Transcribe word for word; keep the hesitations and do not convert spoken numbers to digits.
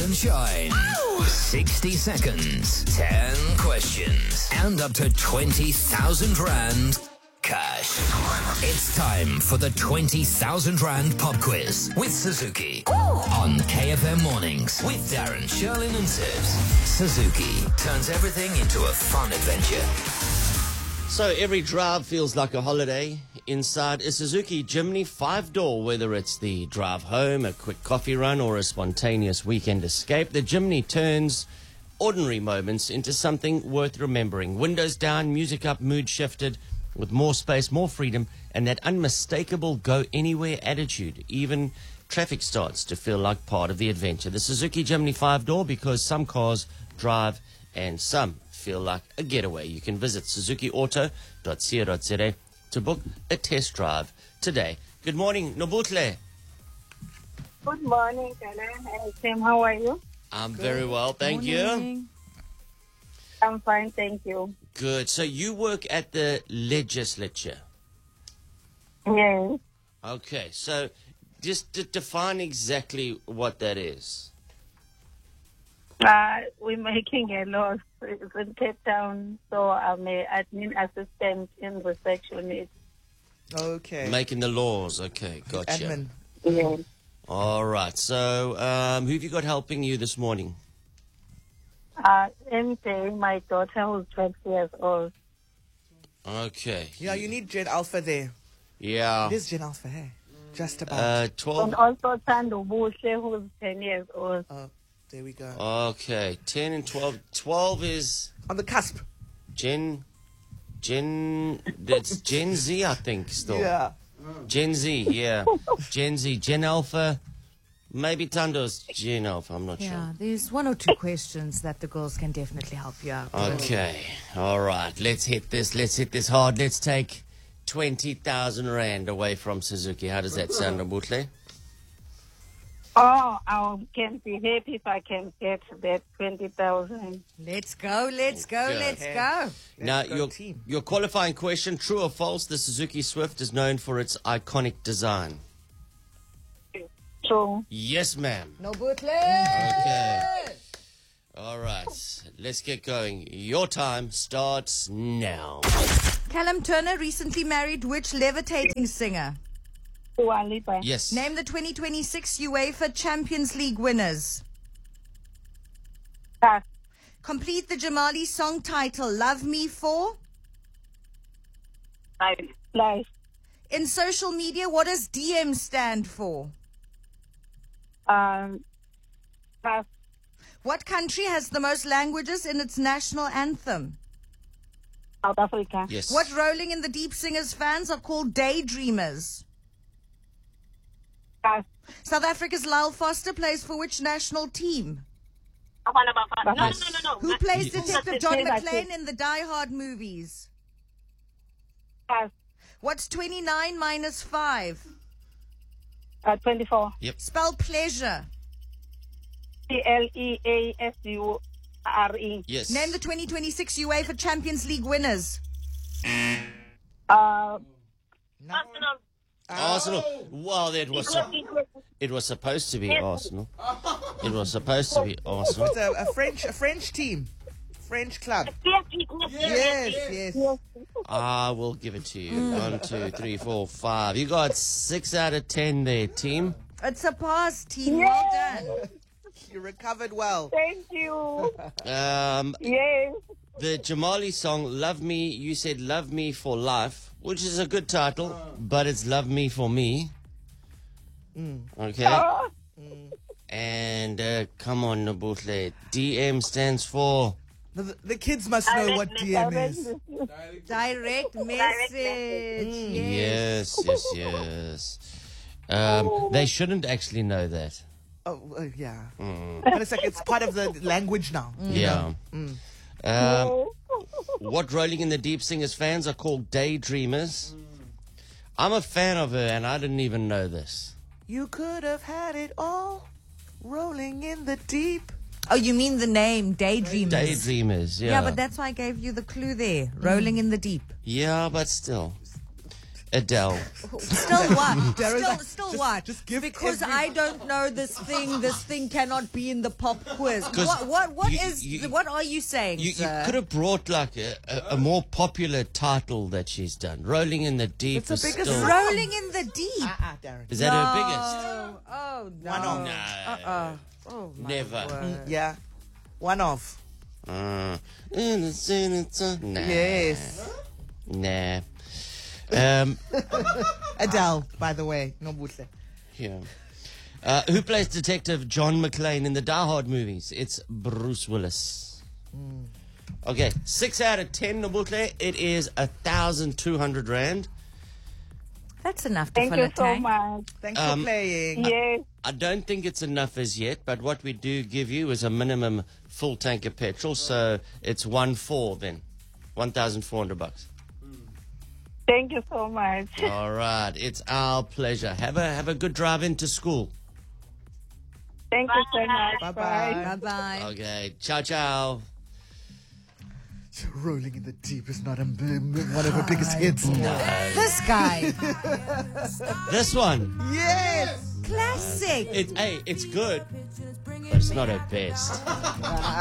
and Shine. Ow! sixty seconds, ten questions, and up to twenty thousand rand cash. It's time for the twenty thousand rand pop quiz with Suzuki. Ooh. On K F M Mornings with Darren, Sherlyn and Sibs. Suzuki turns everything into a fun adventure. So every drive feels like a holiday inside a Suzuki Jimny five-door. Whether it's the drive home, a quick coffee run, or a spontaneous weekend escape, the Jimny turns ordinary moments into something worth remembering. Windows down, music up, mood shifted, with more space, more freedom, and that unmistakable go-anywhere attitude. Even traffic starts to feel like part of the adventure. The Suzuki Jimny five-door, because some cars drive and some feel like a getaway. You can visit suzuki auto dot co dot za to book a test drive today. Good morning, Nobutle. Good morning, Kala. Sam, how are you? I'm Good very well, thank morning. you. I'm fine, thank you. Good. So you work at the legislature. Yes. Okay, so just to define exactly what that is. Uh, we're making a loss. It's in Cape Town, so I'm an admin assistant in reception. Okay. Making the laws. Okay, gotcha. Admin. Yes. All right. So um, who have you got helping you this morning? Uh, M J, my daughter, who's twelve years old. Okay. Yeah, you need Gen Alpha there. Yeah. It is Gen Alpha, hey? Just about. Uh, twelve. And also Tando Bushe, who's ten years old. Oh, there we go. Okay, ten and twelve. twelve is On the cusp. Gen, Gen, that's Gen Z, I think, still. Yeah. Gen Z, yeah. Gen Z, Gen Alpha, maybe Tando's Gen Alpha, I'm not Yeah, there's one or two questions that the girls can definitely help you out sure. with. Okay, all right, let's hit this, let's hit this hard. Let's take twenty thousand rand away from Suzuki. How does that sound, Nobutle? Oh, I can be happy if I can get that twenty thousand. Let's go, let's go, Okay. let's Okay. go. Now, go, your, team. your qualifying question, true or false, the Suzuki Swift is known for its iconic design. So, Yes, ma'am. No bootleg. Okay. All right, let's get going. Your time starts now. Callum Turner recently married which levitating singer? Dua Lipa. Yes. Name the twenty twenty-six UEFA Champions League winners. Pass. Complete the Jamali song title, Love Me For. Life. Life. In social media, what does D M stand for? Um, pass. What country has the most languages in its national anthem? South Africa. Yes. What Rolling in the Deep Singers fans are called daydreamers? Pass. South Africa's Lyle Foster plays for which national team? No, no, no, no, no. Who plays Yes. Detective John Yes. McClane in the Die Hard movies? Pass. What's twenty-nine minus five? Uh, twenty-four. Spell pleasure. P L E A S U R E. Yes. Name the twenty twenty-six UEFA Champions League winners. Uh, Arsenal. Wow, that was su- it was supposed to be Arsenal. It was supposed to be Arsenal. It's a, a French, a French team, French club. Yes, yes. I will give it to you. One, two, three, four, five. You got six out of ten there, team. It's a pass, team. Well done. You recovered well. Thank you. Um, Yes. the Jamali song, Love Me, you said Love Me for Life, which is a good title, but it's Love Me for Me. Okay? Oh, Mm. And uh, come on, Nobutle. D M stands for... The, the kids must know what D M is. Direct message. Yes, yes, yes. Um, they shouldn't actually know that. Oh, uh, yeah. But it's like it's part of the language now. you Yeah. know? Um, what Rolling in the Deep Singers fans are called daydreamers. I'm a fan of her, and I didn't even know this. You could have had it all, rolling in the deep. Oh, you mean the name, Daydreamers? Daydreamers, yeah. Yeah, but that's why I gave you the clue there. Rolling in the deep. Yeah, but still. Adele. Still what? Darren's Still, like, still just- what? just give because every- I don't know this thing. This thing cannot be in the pop quiz. 'Cause What? What? What you- is? you- what are you saying, You, you sir? could have brought like a, a, a more popular title that she's done. Rolling in the Deep It's the is biggest still... round. Rolling in the deep. Ah, Darren. Is that her No. Oh no. One off. biggest? Uh-uh. Oh my Never. word. Yeah. One off. Uh, nah. Yes. Nah. Um, Adele, by the way. No buhle. yeah. Uh, who plays Detective John McClane in the Die Hard movies? It's Bruce Willis. Okay, six out of ten, Nobutle. It is a thousand two hundred rand. That's enough to Thank fill you a so tank. much. Thanks Um, for playing. Yes. I don't think it's enough as yet, but what we do give you is a minimum full tank of petrol, so it's one four then, one thousand four hundred bucks. Thank you so much. All right, it's our pleasure. Have a have a good drive into school. Thank you so much. Bye-bye. Bye bye. Okay, ciao ciao. Rolling in the Deep is not a, one of her biggest hits. This guy, This one, Yes. classic. it hey, it's good, but it's not her best.